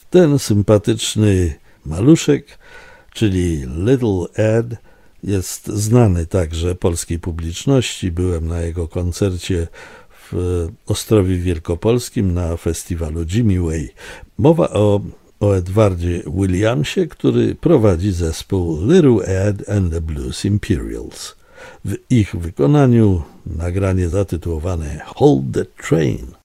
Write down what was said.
Ten sympatyczny maluszek, czyli Little Ed, jest znany także polskiej publiczności. Byłem na jego koncercie w Ostrowie Wielkopolskim na festiwalu Jimmy Way. Mowa o Edwardzie Williamsie, który prowadzi zespół Little Ed and the Blues Imperials. W ich wykonaniu nagranie zatytułowane Hold the Train.